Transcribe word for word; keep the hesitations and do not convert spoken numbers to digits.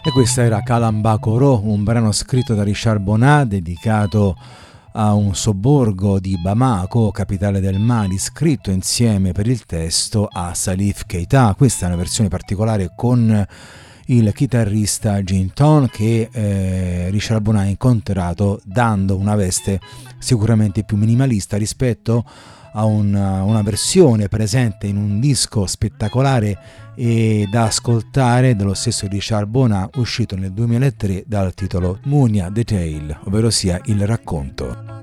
E questa era Kalambakoro, un brano scritto da Richard Bonnat dedicato a un sobborgo di Bamako, capitale del Mali, scritto insieme per il testo a Salif Keita. Questa è una versione particolare con il chitarrista Gin Ton che eh, Richard Bonnat ha incontrato dando una veste sicuramente più minimalista rispetto a una, una versione presente in un disco spettacolare e da ascoltare dello stesso Richard Bonnat, uscito nel duemilatré dal titolo Munia the Tale, ovvero sia il racconto.